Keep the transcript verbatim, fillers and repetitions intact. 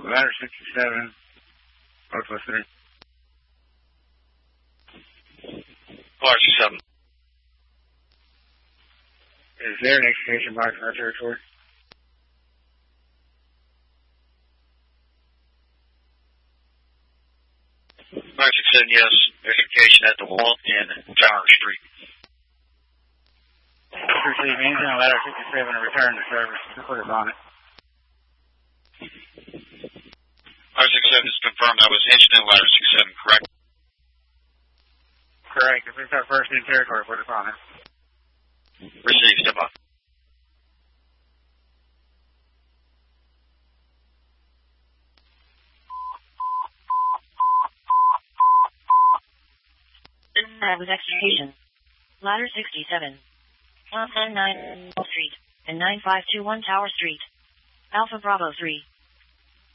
Ladder sixty-seven, Northwest three. Ladder sixty-seven. Is there an excavation mark in our territory? Ladder sixty-seven, yes. Excavation at the wall in Tower Street. Receive anything on Ladder sixty-seven and return to service. Put us on it. Ladder sixty-seven is confirmed. I was hitched in Ladder sixty-seven, correct? Correct. If it's our first new territory, put us on it. Receive. Step up. That was execution. Ladder sixty-seven. one nine nine Street and nine five two one Tower Street. Alpha Bravo three.